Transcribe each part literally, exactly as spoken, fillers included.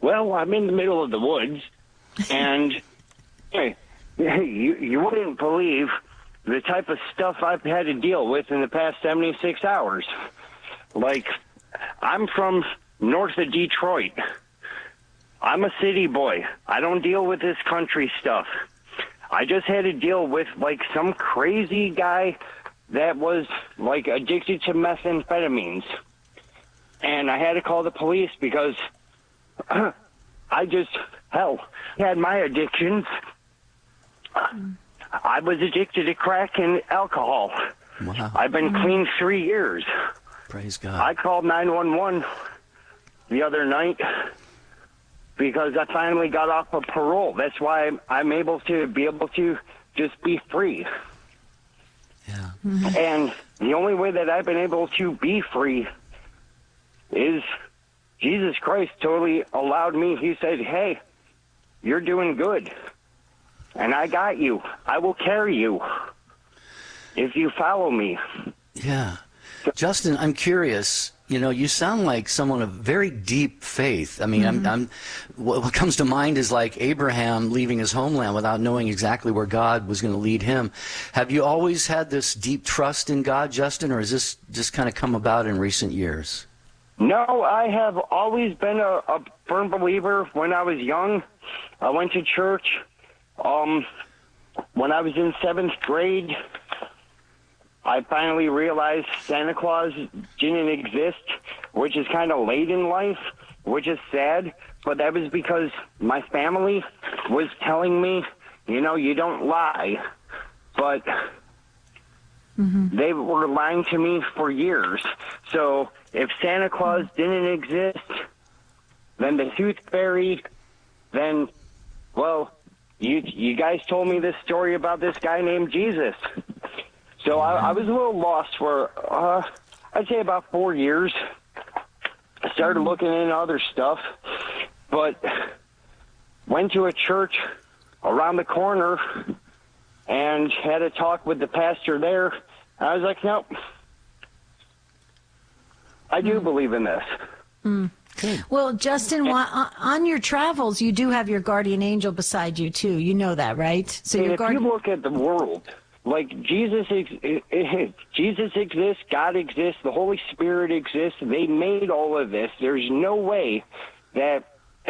Well, I'm in the middle of the woods, and hey, you, you wouldn't believe the type of stuff I've had to deal with in the past seventy-six hours. Like, I'm from north of Detroit. I'm a city boy. I don't deal with this country stuff. I just had to deal with, like, some crazy guy that was, like, addicted to methamphetamines. And I had to call the police because uh, I just, hell, had my addictions. I was addicted to crack and alcohol. Wow. I've been clean three years. Praise God. I called nine one one the other night because I finally got off of parole. That's why I'm, I'm able to be able to just be free. Yeah. Mm-hmm. And the only way that I've been able to be free is Jesus Christ totally allowed me. He said, hey, you're doing good. And I got you. I will carry you if you follow me. Yeah. Justin, I'm curious. You know, you sound like someone of very deep faith. I mean, mm-hmm. I'm, I'm, what, what comes to mind is like Abraham leaving his homeland without knowing exactly where God was going to lead him. Have you always had this deep trust in God, Justin, or has this just kind of come about in recent years? No, I have always been a, a firm believer. When I was young, I went to church. Um, when I was in seventh grade, I finally realized Santa Claus didn't exist, which is kind of late in life, which is sad. But that was because my family was telling me, you know, you don't lie. But mm-hmm. they were lying to me for years. So if Santa Claus didn't exist, then the Tooth Fairy, then, well, you you guys told me this story about this guy named Jesus. So I, I was a little lost for, uh, I'd say about four years. I started looking into other stuff, but went to a church around the corner and had a talk with the pastor there. I was like, nope, I do mm. believe in this. Mm. Well, Justin, on your travels, you do have your guardian angel beside you, too. You know that, right? So and your if guard- you look at the world, like Jesus, ex- Jesus exists, God exists, the Holy Spirit exists. They made all of this. There's no way that.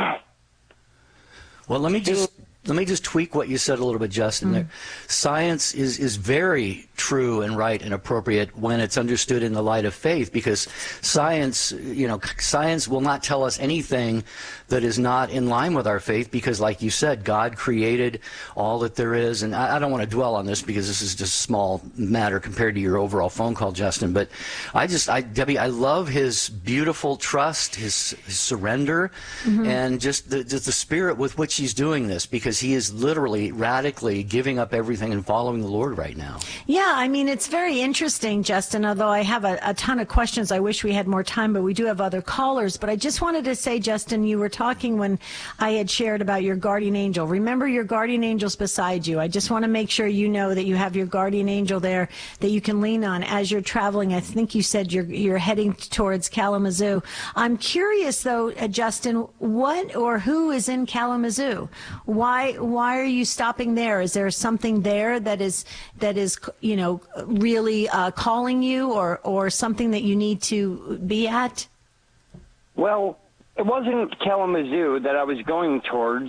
Well, let me just let me just tweak what you said a little bit, Justin. Mm-hmm. There, science is is very true and right and appropriate when it's understood in the light of faith, because science, you know, science will not tell us anything that is not in line with our faith, because, like you said, God created all that there is. And I, I don't want to dwell on this because this is just a small matter compared to your overall phone call, Justin. But I just, I, Debbie, I love his beautiful trust, his, his surrender, mm-hmm. and just the, just the spirit with which he's doing this, because he is literally radically giving up everything and following the Lord right now. Yeah, I mean, it's very interesting, Justin, although I have a, a ton of questions. I wish we had more time, but we do have other callers. But I just wanted to say, Justin, you were talking when I had shared about your guardian angel. Remember, your guardian angel's beside you. I just want to make sure you know that you have your guardian angel there that you can lean on as you're traveling. I think you said you're you're heading towards Kalamazoo. I'm curious, though, uh, Justin, what or who is in Kalamazoo? Why why are you stopping there? Is there something there that is that is you know really uh, calling you, or or something that you need to be at? Well, it wasn't Kalamazoo that I was going towards.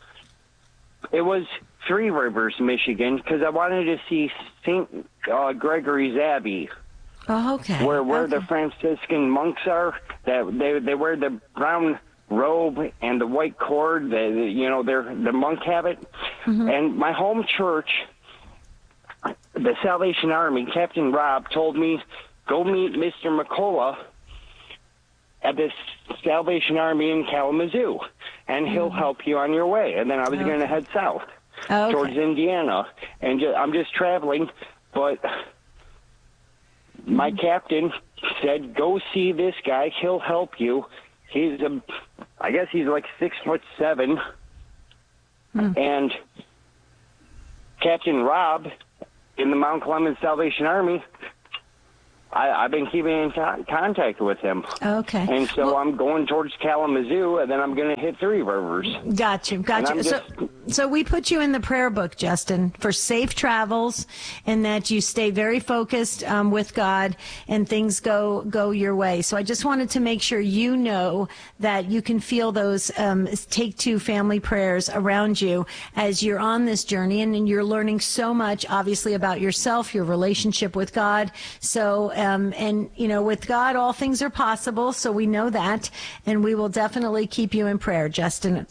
It was Three Rivers, Michigan, because I wanted to see Saint Uh, Gregory's Abbey. Oh, okay. Where where okay. the Franciscan monks are. That they they wear the brown robe and the white cord. The, the you know they're the monk habit. Mm-hmm. And my home church, the Salvation Army, Captain Rob told me, go meet Mister McCullough at this Salvation Army in Kalamazoo, and he'll mm-hmm. help you on your way. And then I was okay. going to head south okay. towards Indiana, and just, I'm just traveling. But my mm-hmm. captain said, go see this guy. He'll help you. He's a, I guess he's like six foot seven, mm-hmm. and Captain Rob in the Mount Clemens Salvation Army I, I've been keeping in co- contact with him. Okay. And so Well, I'm going towards Kalamazoo, and then I'm going to hit Three Rivers. Got you, got And you. I'm So, just- so we put you in the prayer book, Justin, for safe travels, and that you stay very focused um, with God, and things go go your way. So I just wanted to make sure you know that you can feel those um, Take Two family prayers around you as you're on this journey, and, and you're learning so much, obviously, about yourself, your relationship with God. So, um, and you know, with God, all things are possible. So we know that, and we will definitely keep you in prayer, Justin.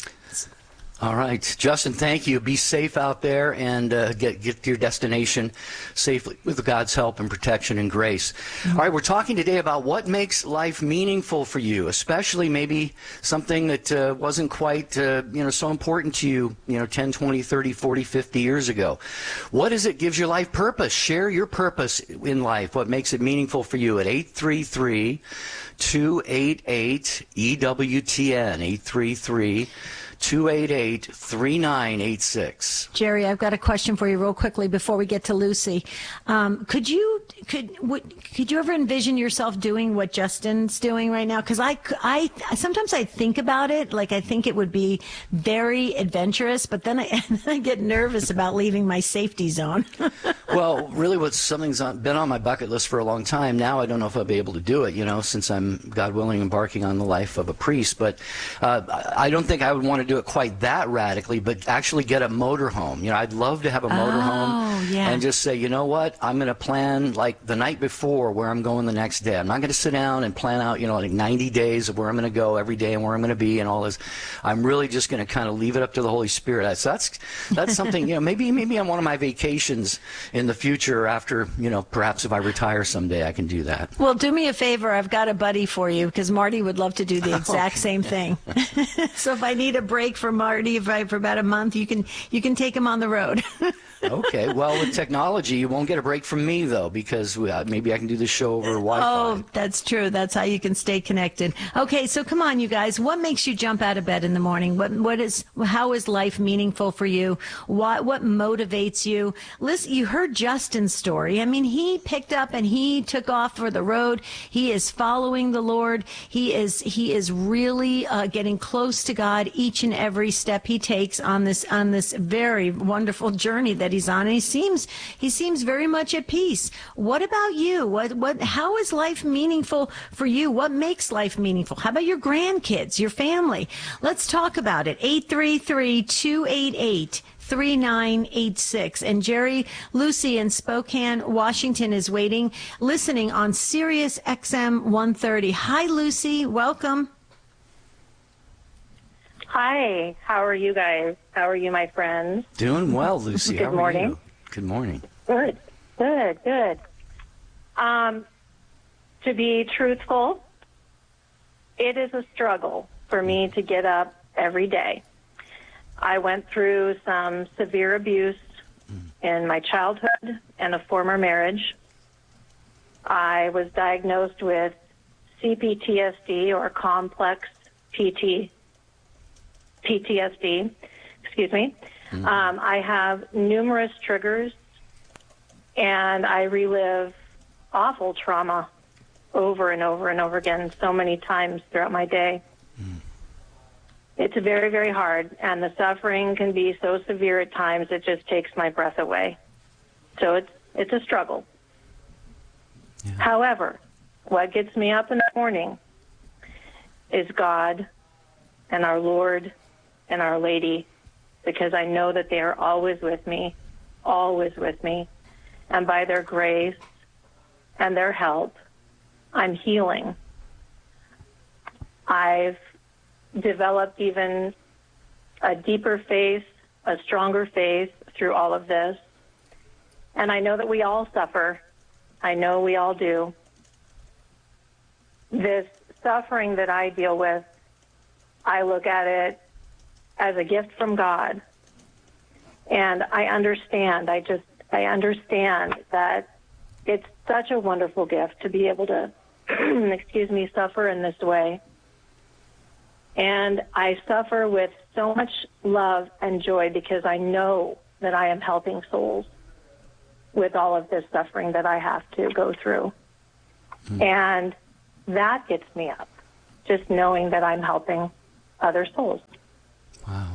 All right, Justin, thank you. Be safe out there, and uh, get get to your destination safely with God's help and protection and grace. Mm-hmm. All right, we're talking today about what makes life meaningful for you, especially maybe something that uh, wasn't quite uh, you know so important to you, you know, ten, twenty, thirty, forty, fifty years ago. What is it gives your life purpose? Share your purpose in life. What makes it meaningful for you at eight three three, two eight eight, E W T N, eight three three, two eight eight, three nine eight six. Jerry, I've got a question for you real quickly before we get to Lucy. Um, could you could would, could you ever envision yourself doing what Justin's doing right now? Because I, I sometimes I think about it, like I think it would be very adventurous, but then I, then I get nervous about leaving my safety zone. Well, really, what's something's on, been on my bucket list for a long time. Now I don't know if I'll be able to do it, you know, since I'm, God willing, embarking on the life of a priest. But uh, I don't think I would want to do it quite that radically, but actually get a motorhome. You know, I'd love to have a motorhome oh, yeah. and just say, you know what, I'm going to plan like the night before where I'm going the next day. I'm not going to sit down and plan out, you know, like ninety days of where I'm going to go every day and where I'm going to be and all this. I'm really just going to kind of leave it up to the Holy Spirit. So that's that's something, you know, maybe maybe on one of my vacations in the future after, you know, perhaps if I retire someday, I can do that. Well, do me a favor. I've got a buddy for you because Marty would love to do the exact okay. same thing. So if I need a break from Marty if I, for about a month, you can you can take him on the road. Okay. Well, with technology, you won't get a break from me, though, because uh, maybe I can do this show over Wi-Fi. Oh, that's true. That's how you can stay connected. Okay, so come on, you guys. What makes you jump out of bed in the morning? What what is how is life meaningful for you? What what motivates you? Listen, you heard Justin's story. I mean, he picked up and he took off for the road. He is following the Lord. He is he is really uh, getting close to God each and every step he takes on this on this very wonderful journey that he's on. And he seems he seems very much at peace. What about you? What what how is life meaningful for you? What makes life meaningful? How about your grandkids, your family? Let's talk about it. eight three three, two eight eight, three nine eight six. And Jerry, Lucy in Spokane, Washington is waiting, listening on Sirius X M one thirty. Hi, Lucy. Welcome. Hi, how are you guys? How are you, my friends? Doing well, Lucy. Good How are morning. you? Good morning. Good, good, good. Um, to be truthful, it is a struggle for me to get up every day. I went through some severe abuse in my childhood and a former marriage. I was diagnosed with C P T S D, or complex P T. P T S D, excuse me. Mm-hmm. Um, I have numerous triggers, and I relive awful trauma over and over and over again so many times throughout my day. Mm. It's very, very hard, and the suffering can be so severe at times it just takes my breath away. So it's it's a struggle. Yeah. However, what gets me up in the morning is God and our Lord and Our Lady, because I know that they are always with me, always with me. And by their grace and their help, I'm healing. I've developed even a deeper faith, a stronger faith through all of this. And I know that we all suffer. I know we all do. This suffering that I deal with, I look at it as a gift from God. And I understand, I just, I understand that it's such a wonderful gift to be able to, excuse me, suffer in this way. And I suffer with so much love and joy because I know that I am helping souls with all of this suffering that I have to go through. Mm. And that gets me up, just knowing that I'm helping other souls. Wow.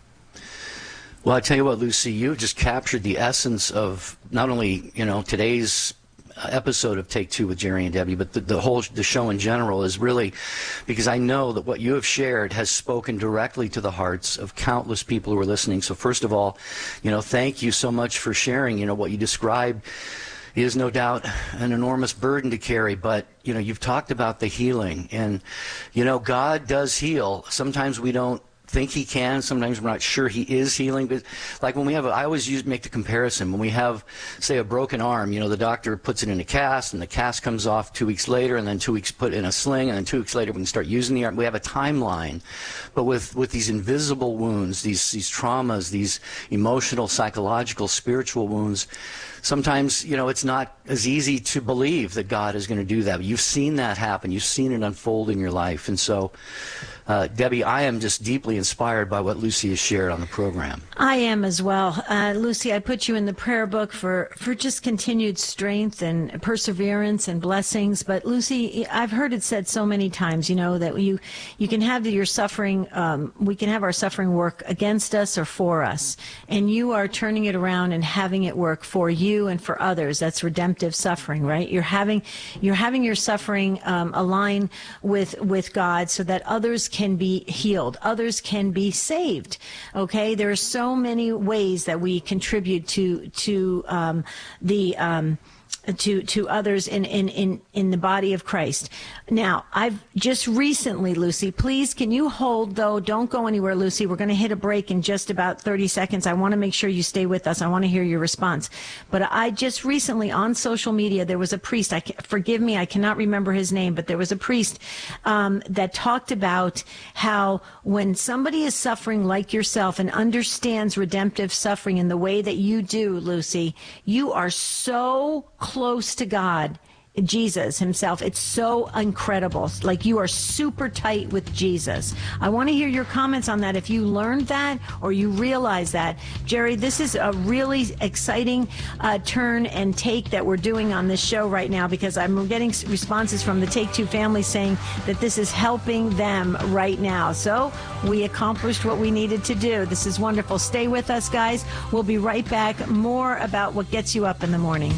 Well, I tell you what, Lucy, you just captured the essence of not only, you know, today's episode of Take Two with Jerry and Debbie, but the, the whole the show in general is really because I know that what you have shared has spoken directly to the hearts of countless people who are listening. So first of all, you know, thank you so much for sharing. You know, what you described is no doubt an enormous burden to carry, but, you know, you've talked about the healing, and, you know, God does heal. Sometimes we don't think he can. Sometimes we're not sure he is healing. But like when we have, a, I always use make the comparison. When we have, say, a broken arm, you know, the doctor puts it in a cast, and the cast comes off two weeks later, and then two weeks put in a sling, and then two weeks later we can start using the arm. We have a timeline. But with, with these invisible wounds, these these traumas, these emotional, psychological, spiritual wounds, sometimes, you know, it's not as easy to believe that God is going to do that. But you've seen that happen. You've seen it unfold in your life. And so, uh, Debbie, I am just deeply inspired by what Lucy has shared on the program. I am as well. Uh, Lucy, I put you in the prayer book for, for just continued strength and perseverance and blessings. But Lucy, I've heard it said so many times, you know, that you, you can have your suffering, um, we can have our suffering work against us or for us. And you are turning it around and having it work for you and for others. That's redemptive suffering, right? You're having, you're having your suffering um, align with, with God so that others can be healed. Others can be saved. Okay. There are so many ways that we contribute to, to um, the, um, to to others in, in, in, in the body of Christ. Now, I've just recently, Lucy, please, can you hold, though? Don't go anywhere, Lucy. We're going to hit a break in just about thirty seconds. I want to make sure you stay with us. I want to hear your response. But I just recently, on social media, there was a priest. I forgive me, I cannot remember his name, but there was a priest um, that talked about how when somebody is suffering like yourself and understands redemptive suffering in the way that you do, Lucy, you are so close to God, Jesus himself. It's so incredible. Like you are super tight with Jesus. I want to hear your comments on that. If you learned that or you realize that. Jerry, this is a really exciting uh, turn and take that we're doing on this show right now, because I'm getting responses from the Take Two family saying that this is helping them right now. So we accomplished what we needed to do. This is wonderful. Stay with us, guys. We'll be right back. More about what gets you up in the morning.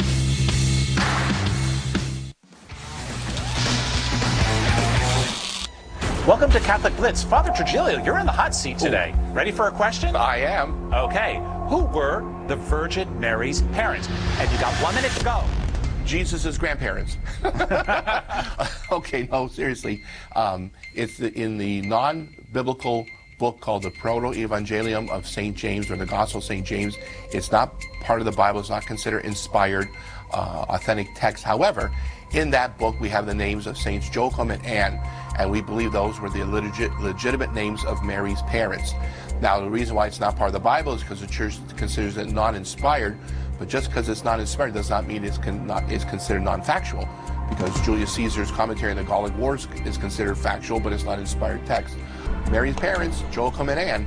Welcome to Catholic Blitz. Father Trujillo, you're in the hot seat today. Ooh. Ready for a question? I am. Okay. Who were the Virgin Mary's parents? And you got one minute to go. Jesus' grandparents. Okay, no, seriously. Um, it's the, in the non-biblical book called the Proto-Evangelium of Saint James, or the Gospel of Saint James. It's not part of the Bible. It's not considered inspired, uh, authentic text. However, in that book, we have the names of Saints Joachim and Anne, and we believe those were the legit, legitimate names of Mary's parents. Now, the reason why it's not part of the Bible is because the Church considers it non-inspired, but just because it's not inspired does not mean it's, con not, it's considered non-factual, because Julius Caesar's commentary on the Gallic Wars is considered factual, but it's not inspired text. Mary's parents, Joachim and Anne.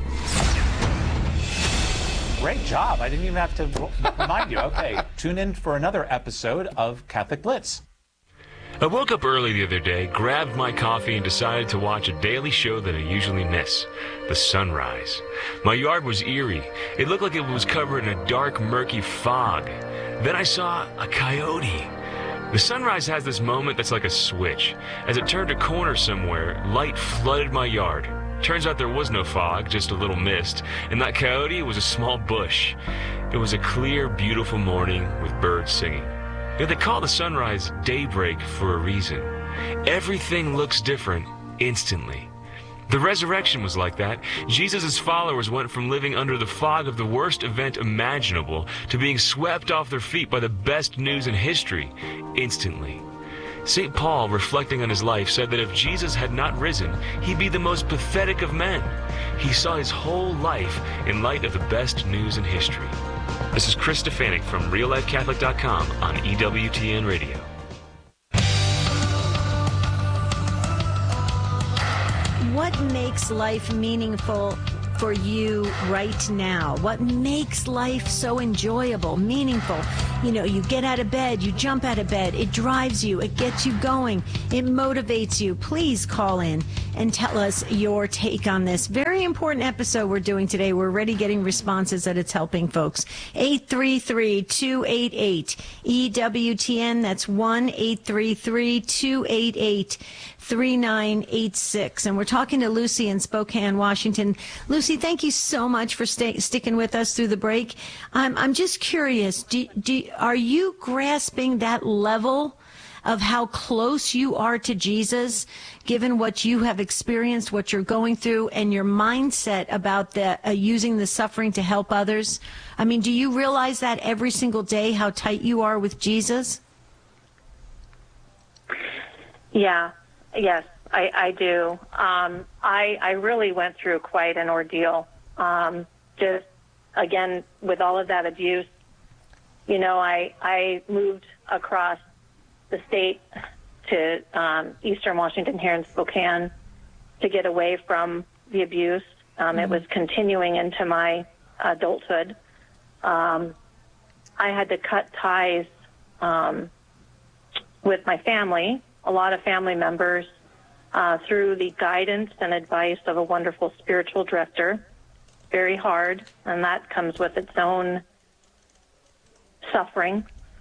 Great job. I didn't even have to remind you. Okay, tune in for another episode of Catholic Blitz. I woke up early the other day, grabbed my coffee, and decided to watch a daily show that I usually miss, The Sunrise. My yard was eerie. It looked like it was covered in a dark, murky fog. Then I saw a coyote. The sunrise has this moment that's like a switch. As it turned a corner somewhere, light flooded my yard. Turns out there was no fog, just a little mist, and that coyote was a small bush. It was a clear, beautiful morning with birds singing. You know, they call the sunrise daybreak for a reason. Everything looks different instantly. The resurrection was like that. Jesus' followers went from living under the fog of the worst event imaginable to being swept off their feet by the best news in history instantly. Saint Paul, reflecting on his life, said that if Jesus had not risen, he'd be the most pathetic of men. He saw his whole life in light of the best news in history. This is Chris Stefanik from Real Life Catholic dot com on E W T N Radio. What makes life meaningful for you right now? What makes life so enjoyable, meaningful? You know, you get out of bed, you jump out of bed, it drives you, it gets you going, it motivates you. Please call in and tell us your take on this very important episode we're doing today. We're already getting responses that it's helping folks. eight three three, two eight eight, E W T N. That's one eight three three, two eight eight, three nine eight six. And we're talking to Lucy in Spokane, Washington. Lucy, thank you so much for stay, sticking with us through the break. I'm, I'm just curious, do, do, are you grasping that level of how close you are to Jesus, given what you have experienced, what you're going through, and your mindset about the, uh, using the suffering to help others? I mean, do you realize that every single day, how tight you are with Jesus? Yeah, yes, I, I do. Um, I, I really went through quite an ordeal. Um, just, again, with all of that abuse, you know, I, I moved across the state to um, eastern Washington here in Spokane to get away from the abuse. Um, mm-hmm. It was continuing into my adulthood. Um, I had to cut ties um, with my family, a lot of family members, uh, through the guidance and advice of a wonderful spiritual director. Very hard, and that comes with its own suffering.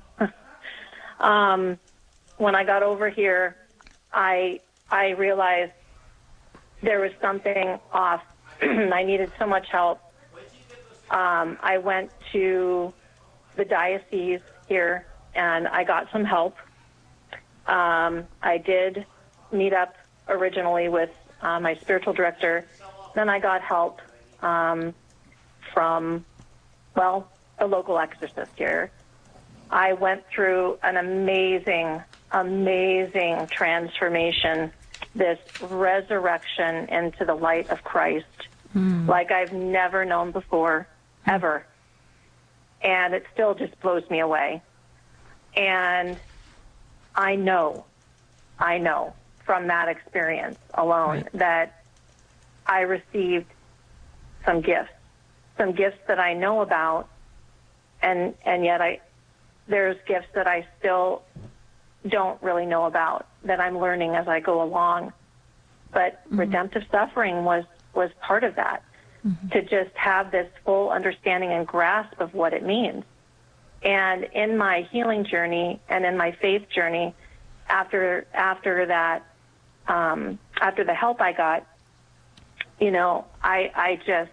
um, when I got over here, I I realized there was something off. I needed so much help. Um, I went to the diocese here, and I got some help. Um, I did meet up originally with uh, my spiritual director. Then I got help um, from, well, a local exorcist here. I went through an amazing, amazing transformation, this resurrection into the light of Christ, mm. like I've never known before, ever. And it still just blows me away. And I know, I know from that experience alone right. that I received some gifts, some gifts that I know about, and and yet I there's gifts that I still don't really know about, that I'm learning as I go along. But mm-hmm. redemptive suffering was, was part of that, mm-hmm. to just have this full understanding and grasp of what it means. And in my healing journey and in my faith journey, after after that, um, after the help I got, you know, I I just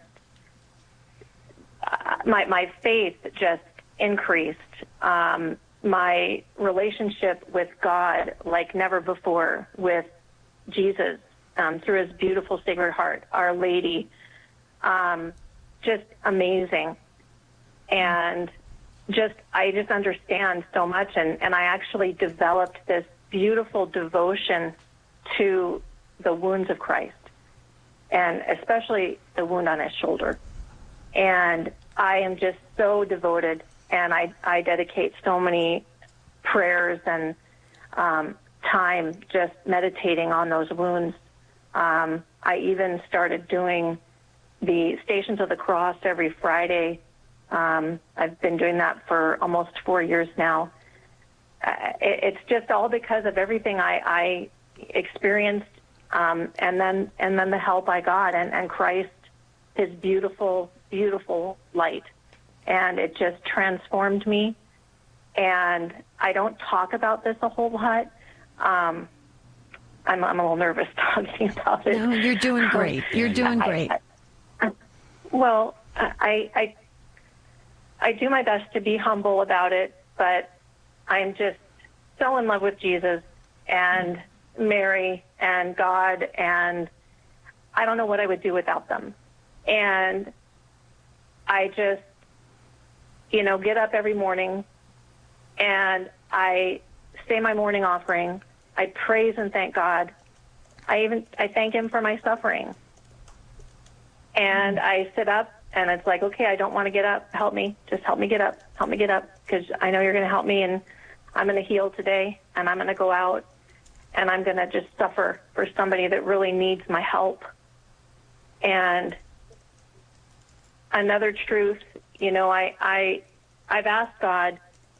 uh, my my faith just increased. Um, my relationship with God like never before, with Jesus, um, through His beautiful Sacred Heart, Our Lady, um, just amazing, and just I just understand so much, and, and I actually developed this beautiful devotion to the wounds of Christ, and especially the wound on His shoulder. And I am just so devoted, and I, I dedicate so many prayers and um, time just meditating on those wounds. Um, I even started doing the Stations of the Cross every Friday. Um, I've been doing that for almost four years now. Uh, it, it's just all because of everything I, I experienced, um, and then and then the help I got, and, and Christ, His beautiful, beautiful light, and it just transformed me. And I don't talk about this a whole lot. Um, I'm, I'm a little nervous talking about it. No, you're doing great. You're doing great. I, I, well, I. I I do my best to be humble about it, but I'm just so in love with Jesus and Mary and God, and I don't know what I would do without them. And I just, you know, get up every morning and I say my morning offering. I praise and thank God. I even, I thank Him for my suffering. And I sit up, and it's like, okay, I don't want to get up. Help me. Just help me get up. Help me get up, because I know you're going to help me, and I'm going to heal today, and I'm going to go out, and I'm going to just suffer for somebody that really needs my help. And another truth, you know, I, I, I've asked God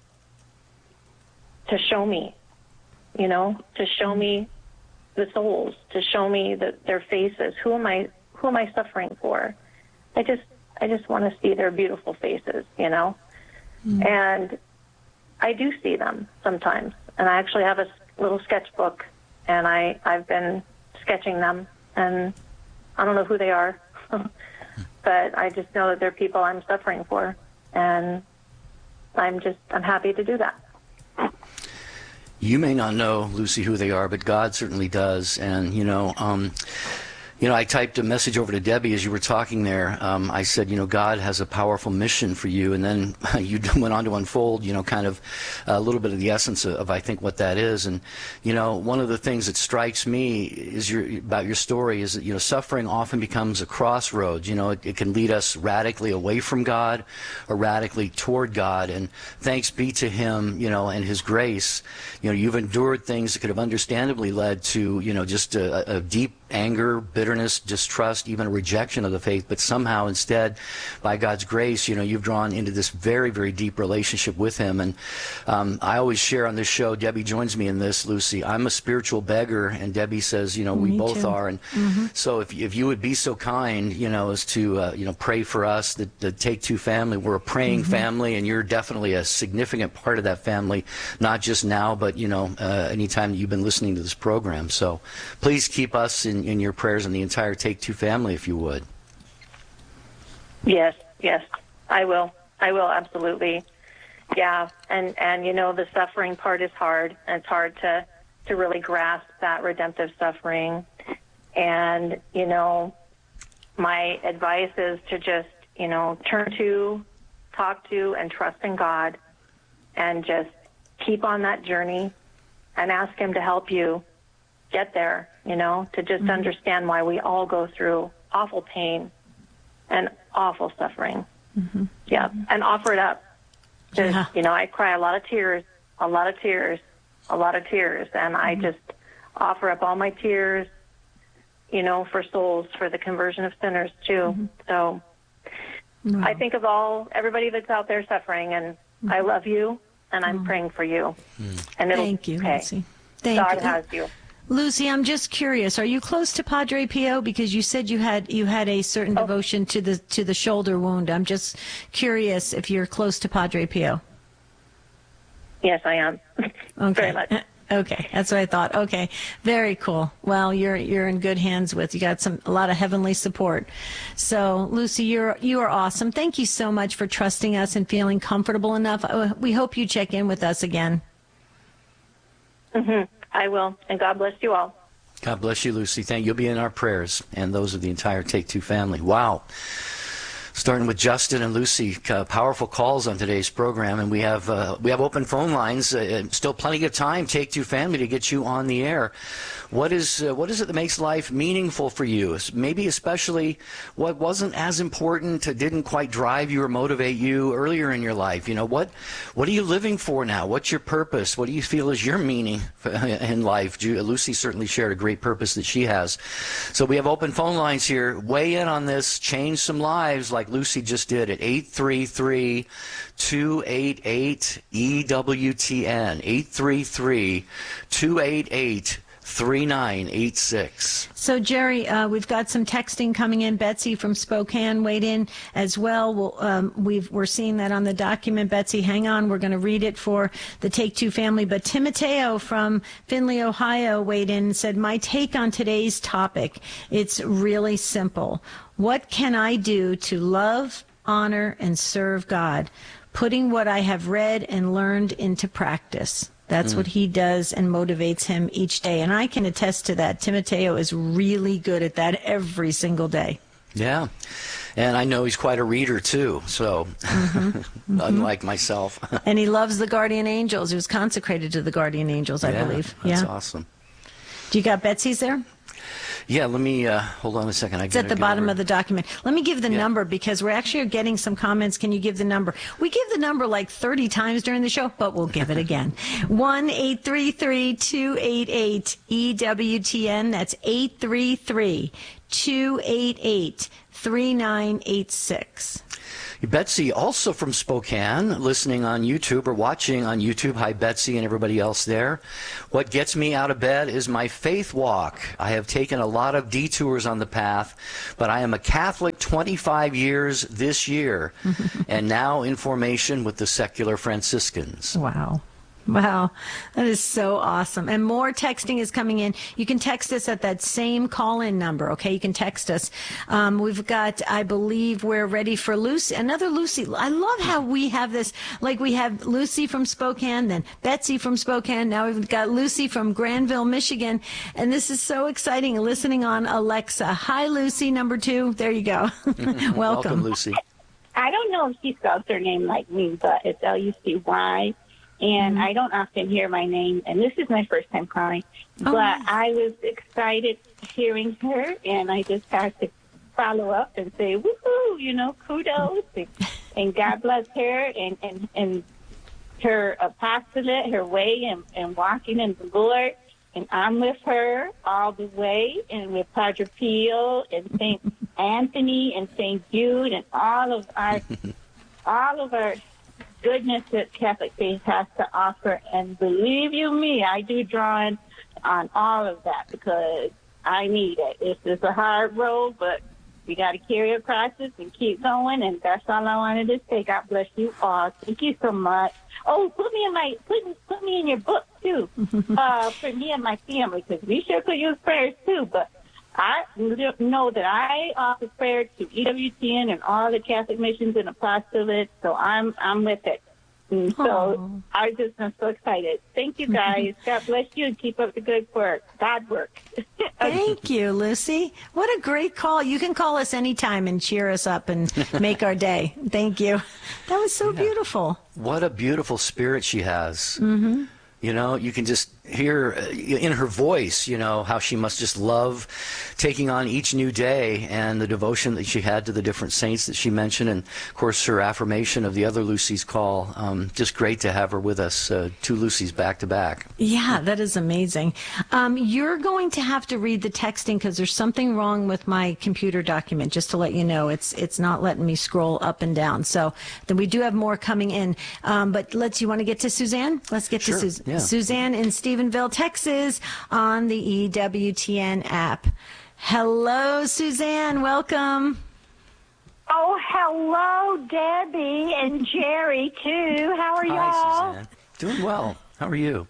to show me, you know, to show me the souls, to show me the, their faces. Who am I, who am I suffering for? I just, I just want to see their beautiful faces, you know? Mm. And I do see them sometimes. And I actually have a little sketchbook, and I, I've been sketching them, and I don't know who they are, but I just know that they're people I'm suffering for. And I'm just, I'm happy to do that. You may not know, Lucy, who they are, but God certainly does. And, you know, um, you know, I typed a message over to Debbie as you were talking there. Um, I said, you know, God has a powerful mission for you. And then you went on to unfold, you know, kind of a little bit of the essence of, of, I think, what that is. And, you know, one of the things that strikes me is your, about your story is that, you know, suffering often becomes a crossroads. You know, it, it can lead us radically away from God or radically toward God. And thanks be to Him, you know, and His grace, you know, you've endured things that could have understandably led to, you know, just a, a deep anger, bitterness, distrust, even a rejection of the faith, but somehow instead, by God's grace, you know, you've drawn into this very, very deep relationship with Him. And um, I always share on this show, Debbie joins me in this, Lucy, I'm a spiritual beggar, and Debbie says, you know, we me both too. are. And mm-hmm. so if, if you would be so kind, you know, as to, uh, you know, pray for us, the, the Take Two family, we're a praying mm-hmm. family, and you're definitely a significant part of that family, not just now, but, you know, uh, anytime that you've been listening to this program. So please keep us in in your prayers and the entire Take Two family, if you would. Yes, yes, I will. I will, absolutely. Yeah, and, and you know, the suffering part is hard, and it's hard to, to really grasp that redemptive suffering. And, you know, my advice is to just, you know, turn to, talk to, and trust in God, and just keep on that journey and ask Him to help you get there, you know, to just mm-hmm. understand why we all go through awful pain and awful suffering. Mm-hmm. Yeah, and offer it up. Just, yeah. You know, I cry a lot of tears, a lot of tears, a lot of tears, and mm-hmm. I just offer up all my tears, you know, for souls, for the conversion of sinners, too. Mm-hmm. So wow. I think of all, everybody that's out there suffering, and mm-hmm. I love you, and I'm mm-hmm. praying for you. Mm-hmm. And it'll Thank you, okay. Lucy. Thank God you. has you. Lucy, I'm just curious. Are you close to Padre Pio? Because you said you had you had a certain oh. devotion to the to the shoulder wound. I'm just curious if you're close to Padre Pio. Yes, I am. Okay. Very much. Okay, that's what I thought. Okay, very cool. Well, you're you're in good hands with. You got some a lot of heavenly support. So, Lucy, you're you are awesome. Thank you so much for trusting us and feeling comfortable enough. We hope you check in with us again. Mm-hmm. I will, and God bless you all. God bless you, Lucy. Thank you. You'll be in our prayers and those of the entire Take Two family. Wow. Starting with Justin and Lucy, uh, powerful calls on today's program, and we have uh, we have open phone lines. Uh, still plenty of time, Take Two family, to get you on the air. What is uh, what is it that makes life meaningful for you? Maybe especially what wasn't as important, didn't quite drive you or motivate you earlier in your life. You know, what what are you living for now? What's your purpose? What do you feel is your meaning in life? Lucy certainly shared a great purpose that she has. So we have open phone lines here. Weigh in on this. Change some lives like Lucy just did at eight three three, two eight eight, E W T N. eight three three, two eight eight, three nine eight six. So, Jerry, uh, we've got some texting coming in. Betsy from Spokane weighed in as well. We'll um, we've, we're seeing that on the document. Betsy, hang on. We're going to read it for the Take Two family. But Timoteo from Findlay, Ohio weighed in and said, my take on today's topic, it's really simple. What can I do to love, honor, and serve God? Putting what I have read and learned into practice. That's mm. what he does and motivates him each day. And I can attest to that. Timoteo is really good at that every single day. Yeah. And I know he's quite a reader, too, so mm-hmm. unlike mm-hmm. myself. And he loves the Guardian Angels. He was consecrated to the Guardian Angels, I yeah, believe. That's yeah, awesome. Do you got Betsy's there? Yeah, let me, uh, hold on a second. I it's at the bottom over. of the document. Let me give the yeah. number because we're actually getting some comments. Can you give the number? We give the number like thirty times during the show, but we'll give it again. one eight three three, two eight eight, E W T N. That's eight three three, two eight eight, three nine eight six. Betsy, also from Spokane, listening on YouTube or watching on YouTube. Hi, Betsy, and everybody else there. What gets me out of bed is my faith walk. I have taken a lot of detours on the path, but I am a Catholic twenty-five years this year, and now in formation with the secular Franciscans. Wow. Wow, that is so awesome. And more texting is coming in. You can text us at that same call-in number, okay? You can text us. Um, we've got, I believe we're ready for Lucy, another Lucy. I love how we have this, like we have Lucy from Spokane, then Betsy from Spokane. Now we've got Lucy from Granville, Michigan. And this is so exciting, listening on Alexa. Hi, Lucy, number two. There you go. Welcome. Welcome, Lucy. I don't know if she spells her name like me, but it's L U C Y. And mm-hmm. I don't often hear my name, and this is my first time calling. Oh, but nice. I was excited hearing her, and I just had to follow up and say, woohoo, you know, kudos, and, and God bless her, and, and, and her apostolate, her way, and, and walking in the Lord. And I'm with her all the way, and with Padre Pio, and Saint Anthony, and Saint Jude, and all of our, all of our goodness that Catholic faith has to offer. And believe you me, I do draw in on all of that because I need it. It's just a hard road, but we got to carry our crosses and keep going. And that's all I wanted to say. God bless you all. Thank you so much. Oh, put me in my put, put me in your book too, uh, for me and my family, because we sure could use prayers too. But I know that I offer prayer to E W T N and all the Catholic missions and apostolates, so I'm I'm with it. And so Aww. I just am so excited. Thank you, guys. God bless you and keep up the good work. God work. Thank you, Lucy. What a great call. You can call us anytime and cheer us up and make our day. Thank you. That was so yeah. beautiful. What a beautiful spirit she has. Mm-hmm. You know, you can just hear in her voice, you know, how she must just love taking on each new day and the devotion that she had to the different saints that she mentioned. And, of course, her affirmation of the other Lucy's call. Um, just great to have her with us, uh, two Lucy's back to back. Yeah, that is amazing. Um, you're going to have to read the texting because there's something wrong with my computer document, just to let you know. It's it's not letting me scroll up and down. So then we do have more coming in. Um, but let's, you want to get to Suzanne? Let's get sure, to Suzanne. Yeah. Suzanne in Stephenville, Texas, on the E W T N app. Hello, Suzanne. Welcome. Oh, hello, Debbie and Jerry, too. How are Hi, y'all? Suzanne. Doing well. How are you?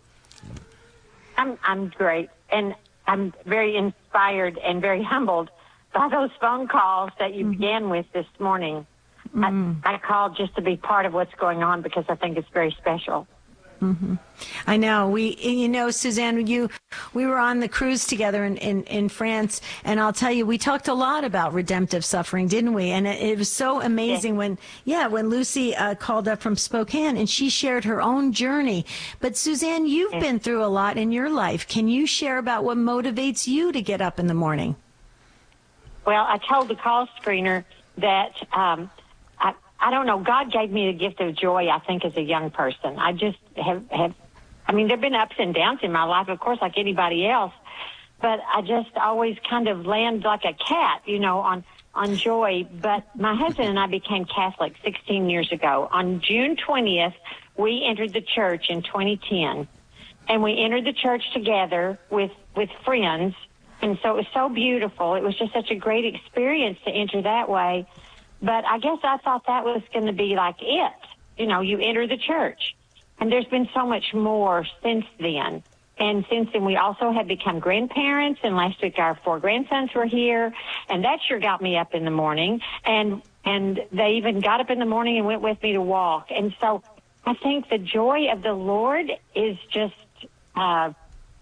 I'm I'm great, and I'm very inspired and very humbled by those phone calls that you mm-hmm. began with this morning. Mm-hmm. I, I called just to be part of what's going on because I think it's very special. Mm-hmm. I know. We, you know, Suzanne, you, we were on the cruise together in, in, in France, and I'll tell you, we talked a lot about redemptive suffering, didn't we? And it, it was so amazing yeah. when, yeah, when Lucy uh, called up from Spokane and she shared her own journey. But Suzanne, you've yeah. been through a lot in your life. Can you share about what motivates you to get up in the morning? Well, I told the call screener that, um, I, I don't know, God gave me the gift of joy, I think, as a young person. I just have, have I mean, there have been ups and downs in my life, of course, like anybody else, but I just always kind of land like a cat, you know, on, on joy. But my husband and I became Catholic sixteen years ago. On June twentieth, we entered the church in twenty ten, and we entered the church together with, with friends, and so it was so beautiful. It was just such a great experience to enter that way. But I guess I thought that was going to be like it. You know, you enter the church. And there's been so much more since then. And since then, we also have become grandparents. And last week, our four grandsons were here. And that sure got me up in the morning. And and they even got up in the morning and went with me to walk. And so I think the joy of the Lord is just... Uh,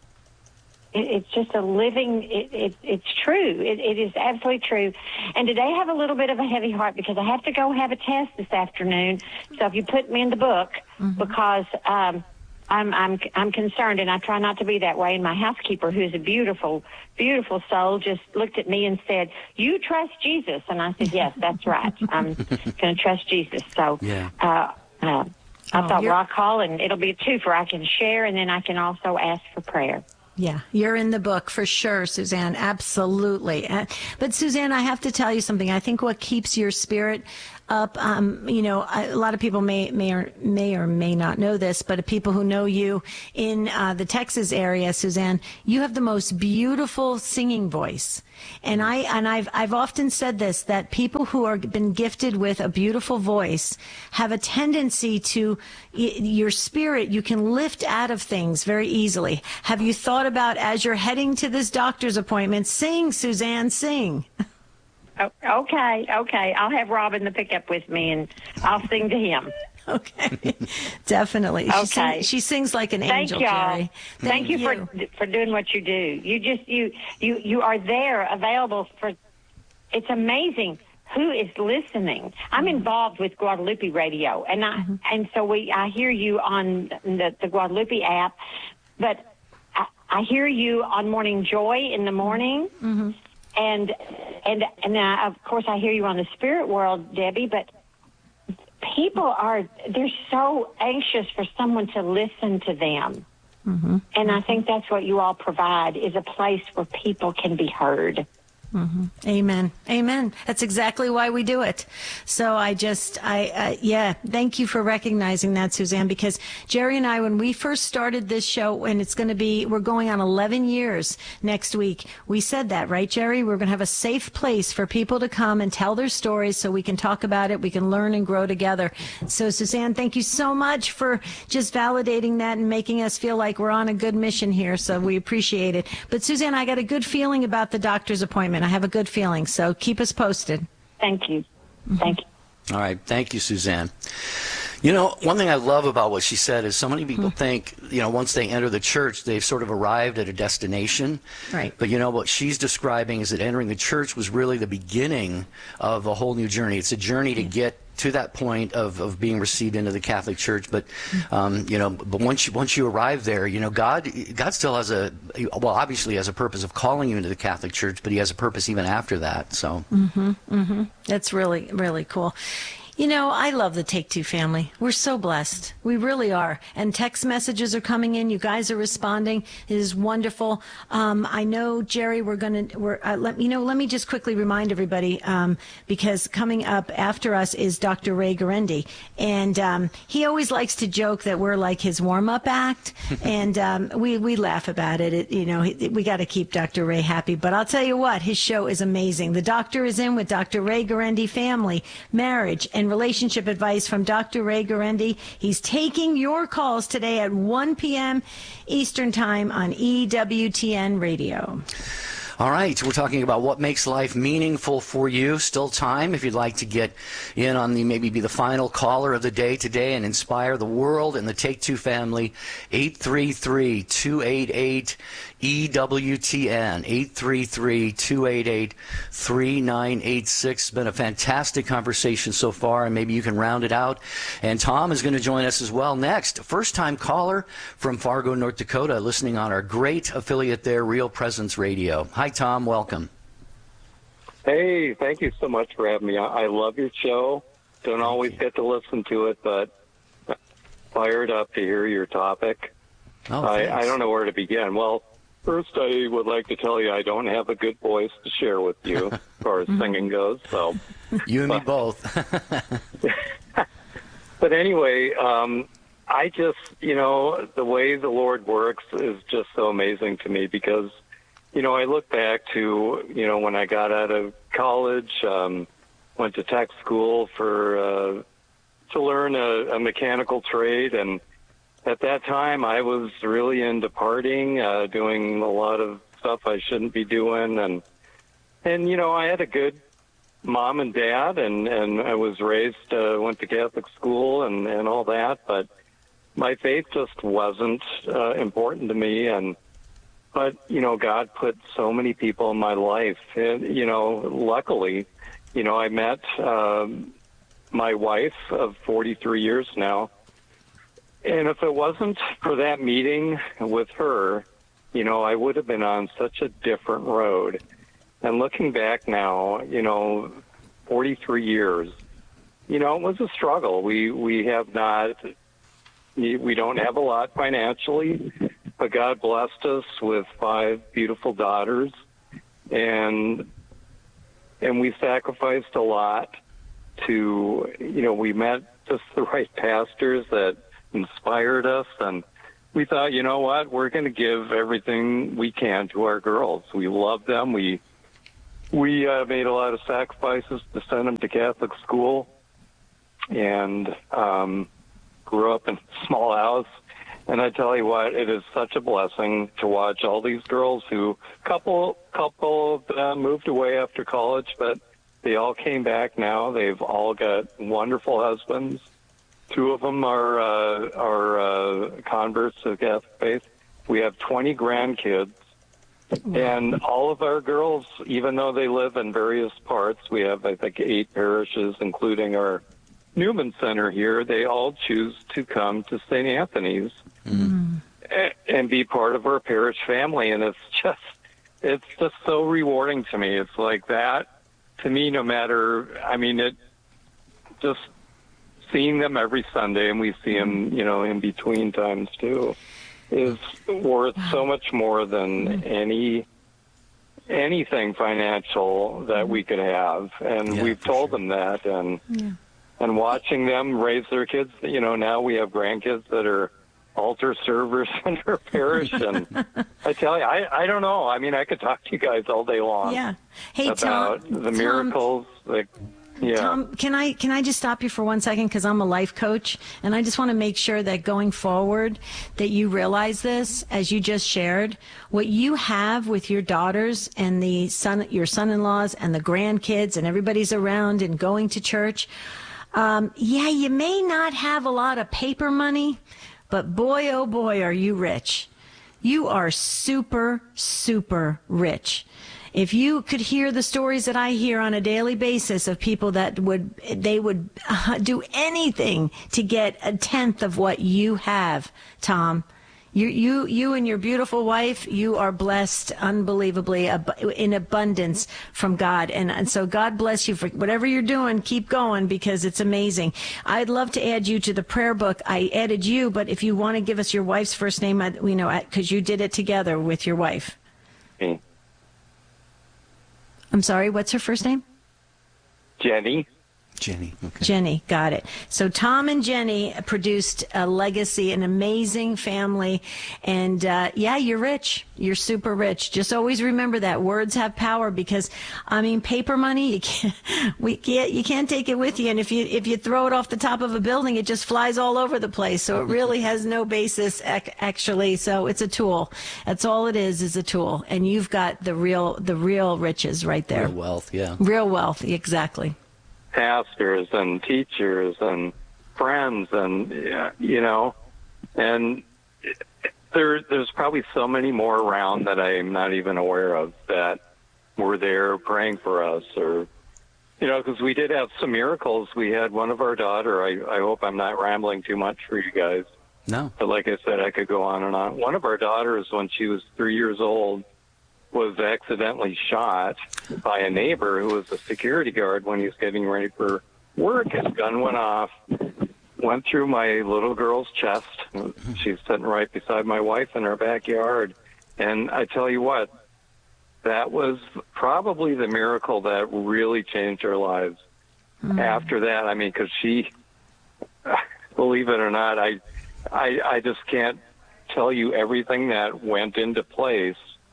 It's just a living, it, it, it's true. It, it is absolutely true. And today I have a little bit of a heavy heart because I have to go have a test this afternoon. So if you put me in the book, mm-hmm. because um, I'm, I'm, I'm concerned, and I try not to be that way. And my housekeeper, who's a beautiful, beautiful soul, just looked at me and said, "You trust Jesus?" And I said, "Yes, that's right. I'm going to trust Jesus." So yeah. uh, uh, I oh, thought, well, I'll call, and it'll be a twofer. I can share, and then I can also ask for prayer. Yeah, you're in the book for sure, Suzanne. Absolutely. Uh, But Suzanne, I have to tell you something. I think what keeps your spirit up, um, you know, a lot of people may may or may or may not know this, but people who know you in uh, the Texas area, Suzanne, you have the most beautiful singing voice. And I and I've I've often said this, that people who are been gifted with a beautiful voice have a tendency to y- your spirit you can lift out of things very easily. Have you thought about, as you're heading to this doctor's appointment, sing, Suzanne, sing? Oh, okay, okay. I'll have Robin to pick up with me, and I'll sing to him. Okay, definitely. She, Okay. sing, she sings like an Thank angel, y'all. Jerry. Thank, you, for for doing what you do. You just you you you are there, available for. It's amazing who is listening. I'm involved with Guadalupe Radio, and I mm-hmm. and so we I hear you on the, the Guadalupe app, but I, I hear you on Morning Joy in the morning. Mm-hmm. And and and uh, of course I hear you on the Spirit World, Debbie. But people are they're so anxious for someone to listen to them, mm-hmm. and I think that's what you all provide, is a place where people can be heard. Mm-hmm. Amen. Amen. That's exactly why we do it. So I just, I, uh, yeah, thank you for recognizing that, Suzanne, because Jerry and I, when we first started this show, and it's going to be, we're going on eleven years next week, we said that, right, Jerry? We're going to have a safe place for people to come and tell their stories so we can talk about it, we can learn and grow together. So, Suzanne, thank you so much for just validating that and making us feel like we're on a good mission here. So we appreciate it. But, Suzanne, I got a good feeling about the doctor's appointment. I have a good feeling, so keep us posted. Thank you. Thank you. All right. Thank you, Suzanne. You know, one thing I love about what she said is so many people mm-hmm. think, you know, once they enter the church, they've sort of arrived at a destination. Right. But, you know, what she's describing is that entering the church was really the beginning of a whole new journey. It's a journey to get to that point of, of being received into the Catholic Church. But, um, you know, but once you, once you arrive there, you know, God, God still has a, well, obviously has a purpose of calling you into the Catholic Church, but he has a purpose even after that. So. Mm-hmm, mm-hmm. That's really, really cool. You know, I love the Take Two family. We're so blessed. We really are. And text messages are coming in. You guys are responding. It is wonderful. Um, I know, Jerry, we're going to, we're, uh, let, you know, let me just quickly remind everybody, um, because coming up after us is Doctor Ray Guarendi. And um, he always likes to joke that we're like his warm-up act. and um, we, we laugh about it. it you know, we got to keep Doctor Ray happy. But I'll tell you what, his show is amazing. The doctor is in with Doctor Ray Guarendi, family, marriage, and relationship advice from Doctor Ray Guarendi. He's taking your calls today at one p.m. Eastern Time on E W T N Radio. All right, we're talking about what makes life meaningful for you. Still time if you'd like to get in on the, maybe be the final caller of the day today and inspire the world and the Take Two family. eight three three, two eight eight, E W T N, eight three three, two eight eight, three nine eight six. It's been a fantastic conversation so far, and maybe you can round it out. And Tom is going to join us as well next. First-time caller from Fargo, North Dakota, listening on our great affiliate there, Real Presence Radio. Hi, Tom. Welcome. Hey, thank you so much for having me. I love your show. Don't always get to listen to it, but fired up to hear your topic. Oh, I, I don't know where to begin. Well, first, I would like to tell you I don't have a good voice to share with you as far as singing goes. So, you and but, me both. But anyway, um, I just, you know, the way the Lord works is just so amazing to me because, you know, I look back to, you know, when I got out of college, um, went to tech school for uh, to learn a, a mechanical trade, and at that time, I was really into partying, uh, doing a lot of stuff I shouldn't be doing, and and you know, I had a good mom and dad, and and I was raised, uh, went to Catholic school, and and all that, but my faith just wasn't uh, important to me, and but you know, God put so many people in my life, and you know, luckily, you know, I met um, my wife of forty-three years now. And if it wasn't for that meeting with her, you know, I would have been on such a different road. And looking back now, you know, forty-three years, you know, it was a struggle. We we have not, we don't have a lot financially. but God blessed us with five beautiful daughters, and and we sacrificed a lot to, you know, we met just the right pastors that inspired us, and we thought, you know what, we're going to give everything we can to our girls. We love them. We we uh, made a lot of sacrifices to send them to Catholic school, and um, grew up in a small house. And I tell you what, it is such a blessing to watch all these girls who, couple couple of them moved away after college, but they all came back now. They've all got wonderful husbands. Two of them are uh, are uh, converts to the Catholic faith. We have twenty grandkids, and all of our girls, even though they live in various parts, we have, I think, eight parishes, including our Newman Center here. They all choose to come to Saint Anthony's mm-hmm. and, and be part of our parish family, and it's just it's just so rewarding to me. It's like that to me, no matter. I mean, it just. Seeing them every Sunday, and we see them, you know, in between times too, is worth so much more than any anything financial that we could have. And yeah, we've told sure. them that, and yeah. and watching them raise their kids, you know, now we have grandkids that are altar servers in our parish, and I tell you, I, I don't know. I mean, I could talk to you guys all day long. Yeah. Hey, about Tom, the miracles, Tom, like. Yeah. Tom, can I can I just stop you for one second, because I'm a life coach, and I just want to make sure that going forward that you realize this, as you just shared, what you have with your daughters and the son, your son-in-laws and the grandkids and everybody's around and going to church. Um, yeah, you may not have a lot of paper money, but boy, oh boy, are you rich. You are super, super rich. If you could hear the stories that I hear on a daily basis of people that would, they would uh, do anything to get a tenth of what you have, Tom. You, you, you and your beautiful wife, you are blessed unbelievably in abundance from God. And, and so God bless you for whatever you're doing. Keep going, because it's amazing. I'd love to add you to the prayer book. I added you, but if you want to give us your wife's first name, you know, because you did it together with your wife. Me. I'm sorry, what's her first name? Jenny. Jenny. Okay. Jenny, got it. So Tom and Jenny produced a legacy, an amazing family. And uh, yeah, you're rich. You're super rich. Just always remember that words have power, because I mean, paper money, you can't, we can't, you can't take it with you. And if you, if you throw it off the top of a building, it just flies all over the place. So it really has no basis ac- actually. So it's a tool. That's all it is, is a tool. And you've got the real, the real riches right there. Real wealth. Yeah. Real wealth. Exactly. Pastors and teachers and friends, and you know, and there there's probably so many more around that I'm not even aware of that were there praying for us, or you know, because we did have some miracles. We had one of our daughter. I I hope I'm not rambling too much for you guys. No. But like I said, I could go on and on. One of our daughters, when she was three years old, was accidentally shot by a neighbor who was a security guard when he was getting ready for work. His gun went off, went through my little girl's chest. She's sitting right beside my wife in our backyard. And I tell you what, that was probably the miracle that really changed our lives. Mm. After that, I mean, because she, believe it or not, I, I, I just can't tell you everything that went into place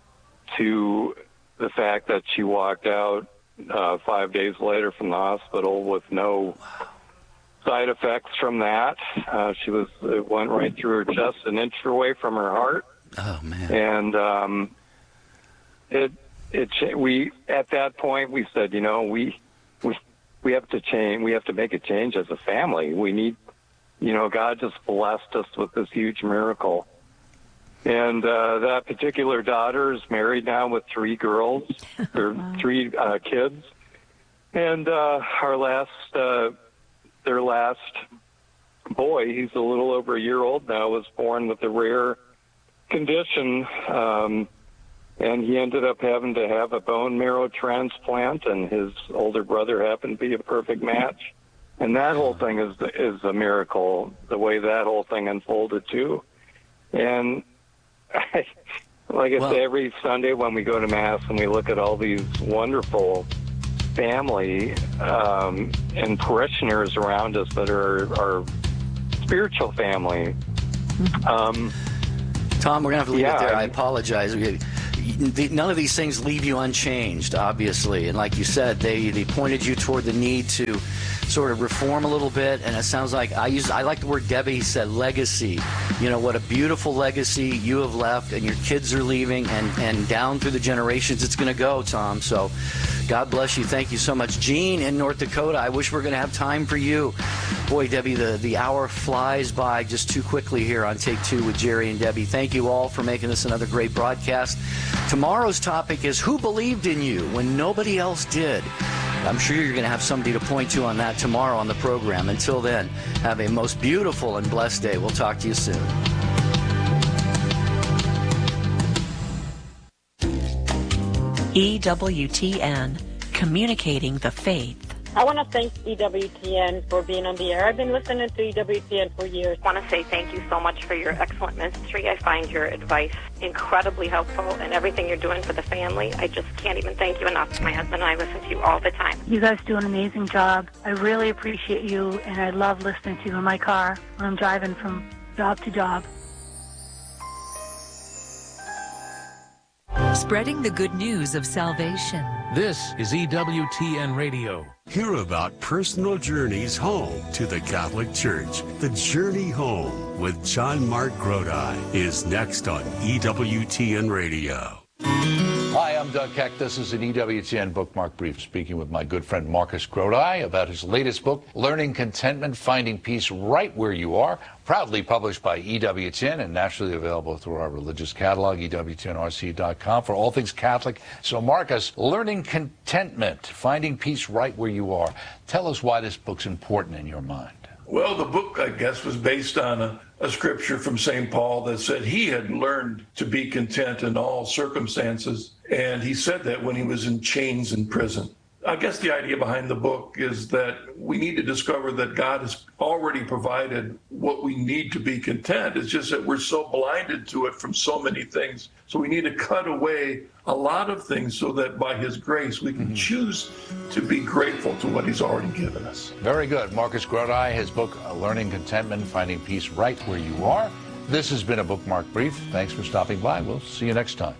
to the fact that she walked out uh, five days later from the hospital with no side effects from that. Uh, she was it went right through her chest, an inch away from her heart. Oh man! And um, it it we at that point we said, you know, we we we have to change. We have to make a change as a family. We need, you know, God just blessed us with this huge miracle. And uh, that particular daughter is married now with three girls, or wow. three uh, kids. And uh, our last, uh, their last boy, he's a little over a year old now, was born with a rare condition. Um, and he ended up having to have a bone marrow transplant, and his older brother happened to be a perfect match. And that whole thing is is a miracle, the way that whole thing unfolded too. And like I Well- say, every Sunday when we go to Mass and we look at all these wonderful family um, and parishioners around us that are our spiritual family. Um, Tom, we're going to have to leave Yeah, it there. I I mean- apologize. We- the- None of these things leave you unchanged, obviously. And like you said, they, they pointed you toward the need to sort of reform a little bit. And it sounds like I use I like the word Debbie said, legacy. You know, what a beautiful legacy you have left, and your kids are leaving, and, and down through the generations it's going to go, Tom. So God bless you. Thank you so much. Gene in North Dakota, I wish we we're going to have time for you. Boy, Debbie, the, the hour flies by just too quickly here on Take Two with Jerry and Debbie. Thank you all for making this another great broadcast. Tomorrow's topic is who believed in you when nobody else did. I'm sure you're going to have somebody to point to on that tomorrow on the program. Until then, have a most beautiful and blessed day. We'll talk to you soon. E W T N, communicating the faith. I want to thank E W T N for being on the air. I've been listening to E W T N for years. I want to say thank you so much for your excellent ministry. I find your advice incredibly helpful, and everything you're doing for the family, I just can't even thank you enough. My husband and I listen to you all the time. You guys do an amazing job. I really appreciate you, and I love listening to you in my car when I'm driving from job to job. Spreading the good news of salvation. This is E W T N Radio. Hear about personal journeys home to the Catholic Church. The Journey Home with John Mark Grodi is next on E W T N Radio. Hi, I'm Doug Keck. This is an E W T N Bookmark Brief, speaking with my good friend Marcus Grodi about his latest book, Learning Contentment, Finding Peace Right Where You Are, proudly published by E W T N and nationally available through our religious catalog, E W T N R C dot com, for all things Catholic. So, Marcus, Learning Contentment, Finding Peace Right Where You Are. Tell us why this book's important in your mind. Well, the book, I guess, was based on a, a scripture from Saint Paul that said he had learned to be content in all circumstances. And he said that when he was in chains in prison. I guess the idea behind the book is that we need to discover that God has already provided what we need to be content. It's just that we're so blinded to it from so many things. So we need to cut away a lot of things so that by his grace we can mm-hmm. choose to be grateful to what he's already given us. Very good. Marcus Grodi, his book, Learning Contentment, Finding Peace Right Where You Are. This has been a Bookmark Brief. Thanks for stopping by. We'll see you next time.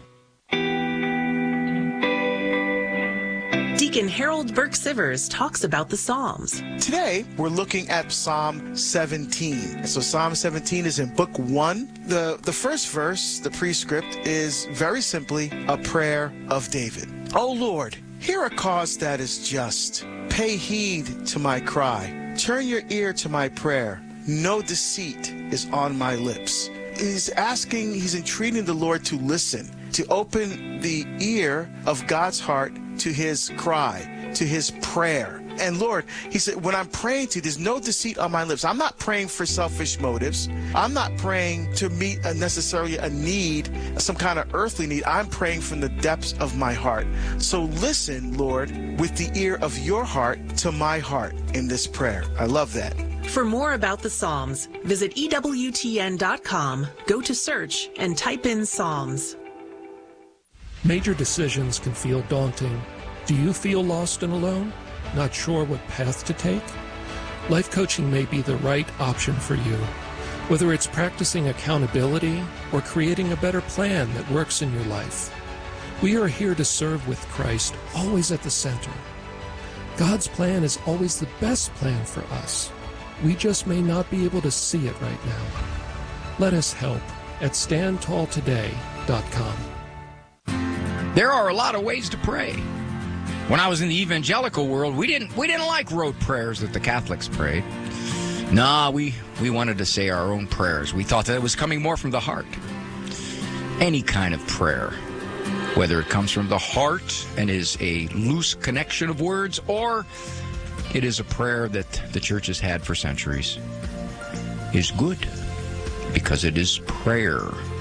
Deacon Harold Burke-Sivers talks about the Psalms. Today, we're looking at Psalm seventeen. So Psalm seventeen is in book one. The, the first verse, the prescript, is very simply a prayer of David. O Lord, hear a cause that is just. Pay heed to my cry. Turn your ear to my prayer. No deceit is on my lips. He's asking, he's entreating the Lord to listen, to open the ear of God's heart to his cry, to his prayer. And Lord, he said, when I'm praying to you, there's no deceit on my lips. I'm not praying for selfish motives. I'm not praying to meet a necessarily a need, some kind of earthly need. I'm praying from the depths of my heart. So listen, Lord, with the ear of your heart to my heart in this prayer. I love that. For more about the Psalms, visit E W T N dot com, go to search, and type in Psalms. Major decisions can feel daunting. Do you feel lost and alone? Not sure what path to take? Life coaching may be the right option for you. Whether it's practicing accountability or creating a better plan that works in your life, we are here to serve with Christ, always at the center. God's plan is always the best plan for us. We just may not be able to see it right now. Let us help at stand tall today dot com. There are a lot of ways to pray. When I was in the evangelical world, we didn't we didn't like rote prayers that the Catholics prayed. Nah, we, we wanted to say our own prayers. We thought that it was coming more from the heart. Any kind of prayer, whether it comes from the heart and is a loose connection of words, or it is a prayer that the church has had for centuries, is good because it is prayer.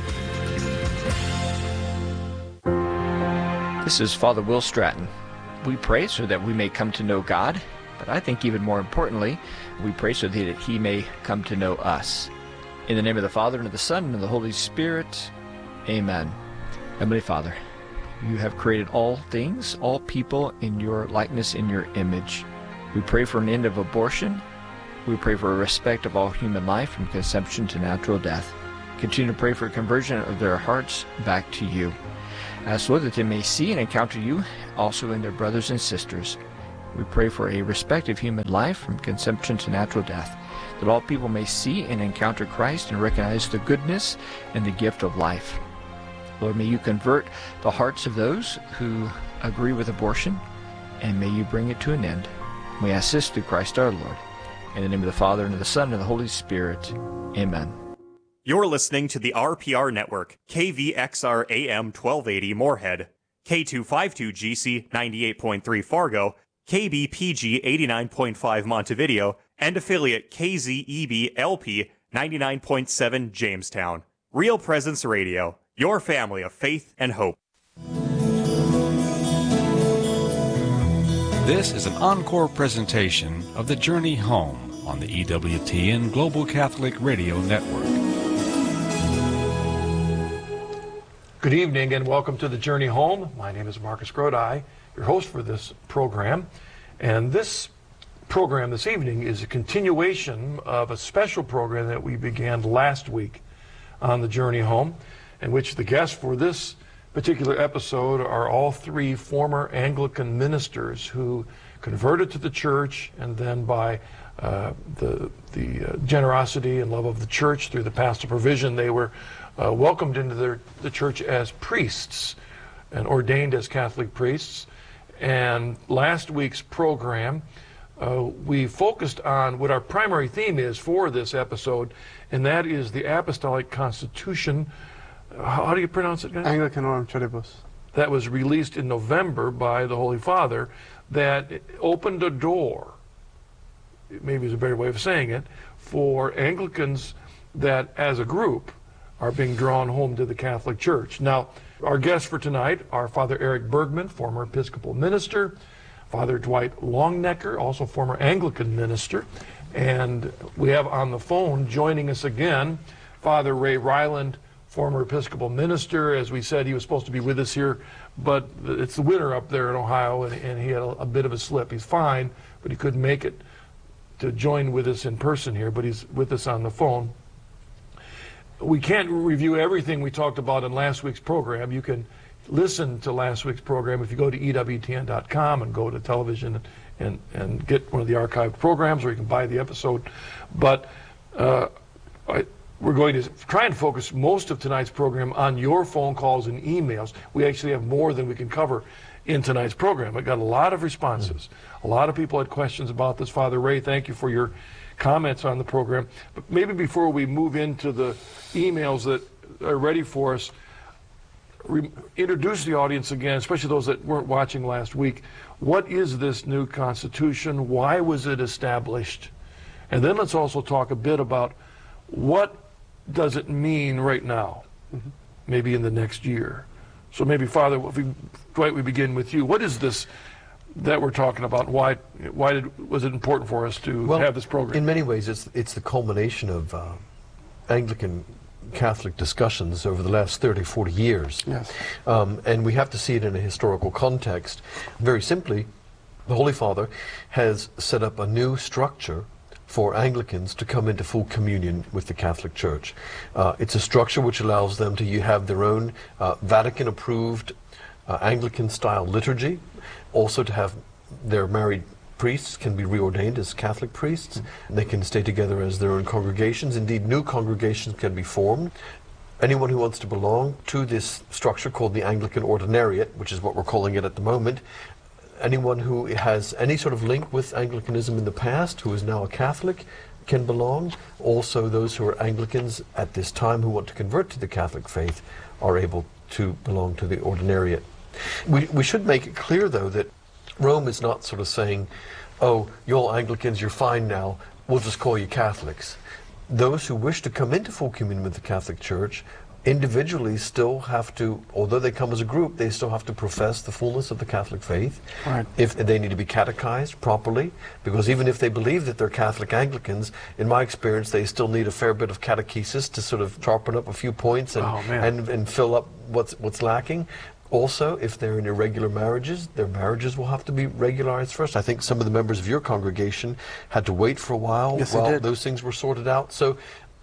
This is Father Will Stratton. We pray so that we may come to know God, but I think even more importantly, we pray so that he may come to know us. In the name of the Father, and of the Son, and of the Holy Spirit, Amen. Heavenly Father, you have created all things, all people in your likeness, in your image. We pray for an end of abortion. We pray for a respect of all human life from conception to natural death. Continue to pray for conversion of their hearts back to you. Ask, Lord, that they may see and encounter you also in their brothers and sisters. We pray for a respect of human life from conception to natural death, that all people may see and encounter Christ and recognize the goodness and the gift of life. Lord, may you convert the hearts of those who agree with abortion, and may you bring it to an end. We ask this through Christ our Lord. In the name of the Father, and of the Son, and of the Holy Spirit. Amen. You're listening to the R P R Network, K V X R A M twelve eighty Moorhead, K two fifty-two G C ninety-eight point three Fargo, K B P G eighty-nine point five Montevideo, and affiliate K Z E B L P ninety-nine point seven Jamestown. Real Presence Radio, your family of faith and hope. This is an encore presentation of The Journey Home on the E W T N Global Catholic Radio Network. Good evening and welcome to The Journey Home. My name is Marcus Grodi, your host for this program. And this program this evening is a continuation of a special program that we began last week on The Journey Home, in which the guests for this particular episode are all three former Anglican ministers who converted to the church, and then by uh, the, the uh, generosity and love of the church through the pastoral provision, they were uh, welcomed into their, the church as priests and ordained as Catholic priests. And last week's program, uh, we focused on what our primary theme is for this episode, and that is the Apostolic Constitution. How do you pronounce it, guys? Anglicanorum Tribus. That was released in November by the Holy Father, that opened a door, maybe is a better way of saying it, for Anglicans that as a group are being drawn home to the Catholic Church. Now, our guests for tonight are Father Eric Bergman, former Episcopal minister, Father Dwight Longnecker, also former Anglican minister, and we have on the phone joining us again Father Ray Ryland, former Episcopal minister. As we said, he was supposed to be with us here, but it's the winter up there in Ohio, and, and he had a, a bit of a slip. He's fine, but he couldn't make it to join with us in person here, but he's with us on the phone. We can't review everything we talked about in last week's program. You can listen to last week's program if you go to E W T N dot com and go to television and, and get one of the archived programs, or you can buy the episode. But uh, I, we're going to try and focus most of tonight's program on your phone calls and emails. We actually have more than we can cover in tonight's program. I got a lot of responses. A lot of people had questions about this. Father Ray, thank you for your comments on the program. But maybe before we move into the emails that are ready for us, re- introduce the audience again, especially those that weren't watching last week. What is this new Constitution? Why was it established? And then let's also talk a bit about what does it mean right now, mm-hmm. maybe in the next year. So maybe, Father, if we, Dwight, we begin with you. What is this that we're talking about? Why why did, was it important for us to well, have this program? In many ways, it's, it's the culmination of uh, Anglican Catholic discussions over the last thirty, forty years. Yes. Um, and we have to see it in a historical context. Very simply, the Holy Father has set up a new structure for Anglicans to come into full communion with the Catholic Church. Uh, it's a structure which allows them to you have their own uh, Vatican-approved uh, Anglican-style liturgy, also to have their married priests can be reordained as Catholic priests. Mm-hmm. They can stay together as their own congregations. Indeed, new congregations can be formed. Anyone who wants to belong to this structure called the Anglican Ordinariate, which is what we're calling it at the moment, anyone who has any sort of link with Anglicanism in the past, who is now a Catholic, can belong. Also, those who are Anglicans at this time who want to convert to the Catholic faith are able to belong to the Ordinariate. We, we should make it clear, though, that Rome is not sort of saying, oh, you're all Anglicans, you're fine now, we'll just call you Catholics. Those who wish to come into full communion with the Catholic Church individually still have to, although they come as a group, they still have to profess the fullness of the Catholic faith. Right. If they need to be catechized properly, because even if they believe that they're Catholic Anglicans, in my experience, they still need a fair bit of catechesis to sort of sharpen up a few points and Oh, man. and, and fill up what's what's lacking. Also, if they're in irregular marriages, their marriages will have to be regularized first. I think some of the members of your congregation had to wait for a while Yes, they while did. those things were sorted out. So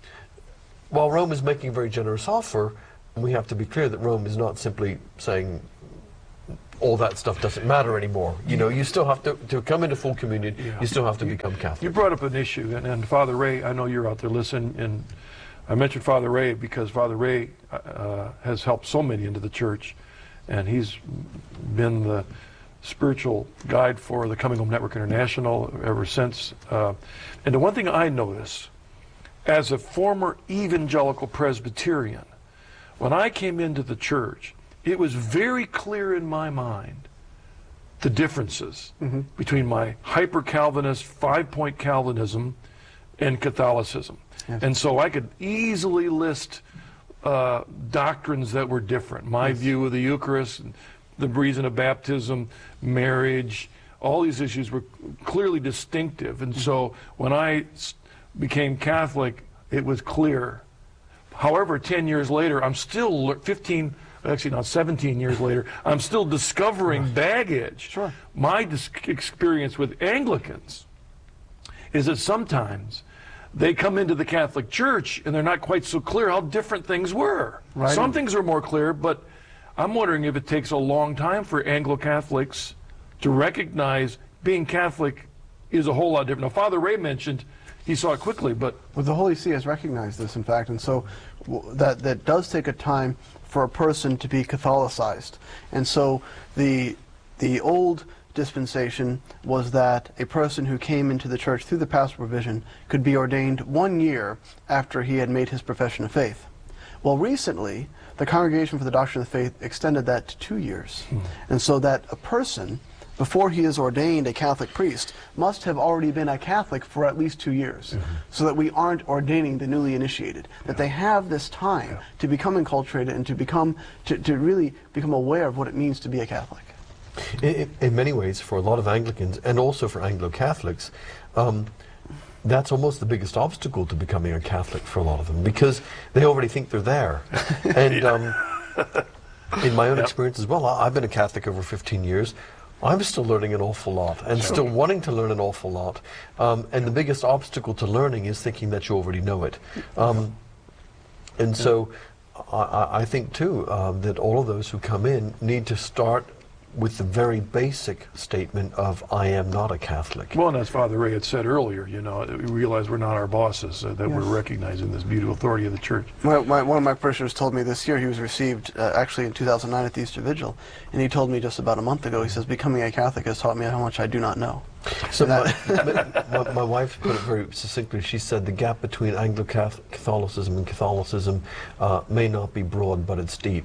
while Rome is making a very generous offer, we have to be clear that Rome is not simply saying all that stuff doesn't matter anymore. You know, you still have to, to come into full communion, Yeah. you still have to become Catholic. You brought up an issue, and, and Father Ray, I know you're out there listening, and I mentioned Father Ray because Father Ray uh, has helped so many into the church, and he's been the spiritual guide for the Coming Home Network International ever since. Uh, and the one thing I notice, as a former evangelical Presbyterian, when I came into the church, it was very clear in my mind the differences Mm-hmm. between my hyper-Calvinist, five-point Calvinism and Catholicism. Yes. And so I could easily list uh, doctrines that were different. My Yes. view of the Eucharist, the reason of baptism, marriage, all these issues were clearly distinctive. And so when I s- became Catholic, it was clear. However, ten years later, I'm still, lear- fifteen, actually not seventeen years later, I'm still discovering baggage. Sure. My dis- experience with Anglicans is that sometimes they come into the Catholic Church and they're not quite so clear how different things were. Right. Some things are more clear, but I'm wondering if it takes a long time for Anglo-Catholics to recognize being Catholic is a whole lot different. Now, Father Ray mentioned he saw it quickly, but Well, the Holy See has recognized this, in fact, and so w- that that does take a time for a person to be Catholicized. And so the the old dispensation was that a person who came into the church through the pastoral provision could be ordained one year after he had made his profession of faith. Well, recently, the Congregation for the Doctrine of the Faith extended that to two years. And so that a person, before he is ordained a Catholic priest, must have already been a Catholic for at least two years, so that we aren't ordaining the newly initiated, that they have this time to become enculturated and to become, to, to really become aware of what it means to be a Catholic. In, in- in many ways, for a lot of Anglicans, and also for Anglo-Catholics, um, that's almost the biggest obstacle to becoming a Catholic for a lot of them, because they already think they're there. And um, in my own Yep. experience as well, I, I've been a Catholic over fifteen years. I'm still learning an awful lot, and Sure. still wanting to learn an awful lot. Um, and the biggest obstacle to learning is thinking that you already know it. Um, and so I, I I think, too, um, that all of those who come in need to start with the very basic statement of, I am not a Catholic. well, and as Father Ray had said earlier, you know, we realize we're not our bosses, uh, that Yes. we're recognizing this beautiful authority of the church. My, my, one of my parishioners told me this year he was received uh, actually in two thousand nine at the Easter Vigil, and he told me just about a month ago, he says, becoming a Catholic has taught me how much I do not know. So And my, that- my, my wife put it very succinctly. She said the gap between Anglo-Catholicism and Catholicism uh, may not be broad, but it's deep.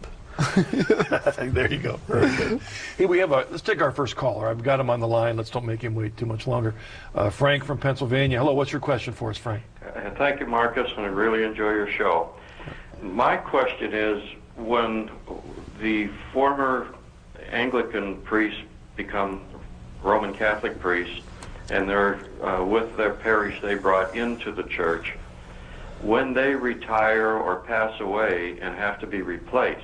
There you go. Very good. Hey, we have a, let's take our first caller. I've got him on the line. Let's don't make him wait too much longer. Uh, Frank from Pennsylvania. Hello, what's your question for us, Frank? Uh, Thank you, Marcus, and I really enjoy your show. My question is, when the former Anglican priests become Roman Catholic priests, and they're uh, with their parish they brought into the church, when they retire or pass away and have to be replaced,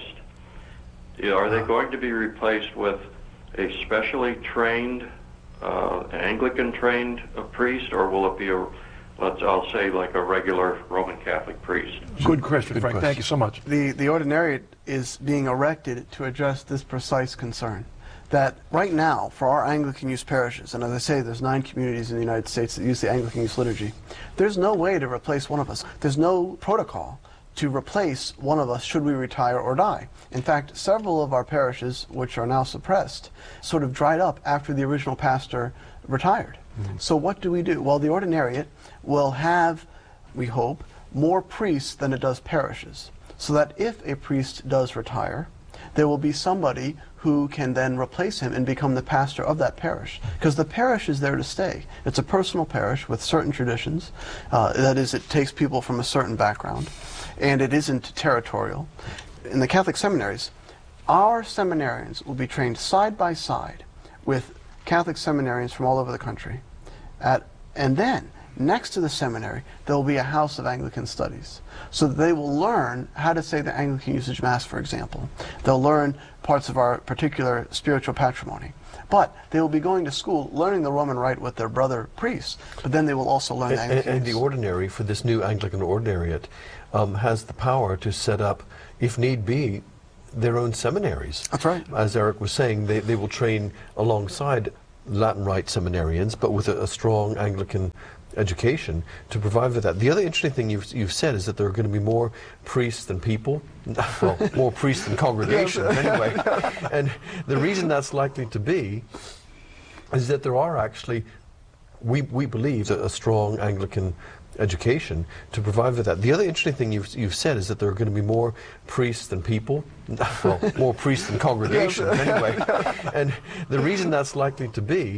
are they going to be replaced with a specially trained, uh, Anglican-trained uh, priest, or will it be a, let's, I'll say, like a regular Roman Catholic priest? Good question, Frank. Thank you so much. The, the ordinariate is being erected to address this precise concern. That right now, for our Anglican use parishes, and as I say, there's nine communities in the United States that use the Anglican use liturgy, there's no way to replace one of us. There's no protocol to replace one of us should we retire or die. In fact, several of our parishes, which are now suppressed, sort of dried up after the original pastor retired. Mm-hmm. So what do we do? Well, the ordinariate will have, we hope, more priests than it does parishes, so that if a priest does retire, there will be somebody who can then replace him and become the pastor of that parish. Because the parish is there to stay. It's a personal parish with certain traditions. Uh, that is, it takes people from a certain background, and it isn't territorial. In the Catholic seminaries, our seminarians will be trained side by side with Catholic seminarians from all over the country. At, and then, next to the seminary, there will be a house of Anglican studies. So that they will learn how to say the Anglican usage Mass, for example. They'll learn parts of our particular spiritual patrimony. But they will be going to school, learning the Roman Rite with their brother priests, but then they will also learn and, the Anglican. And the ordinary, for this new Anglican ordinariate, um, has the power to set up, if need be, their own seminaries. That's right. As Eric was saying, they, they will train alongside Latin Rite seminarians, but with a, a strong Anglican education to provide for that. The other interesting thing you've, you've said is that there are going to be more priests than people. Well, more priests than congregations, anyway. And the reason that's likely to be is that there are actually, we, we believe, a, a strong Anglican education to provide for that. The other interesting thing you've, you've said is that there are going to be more priests than people. Well, more priests than congregations, anyway. And the reason that's likely to be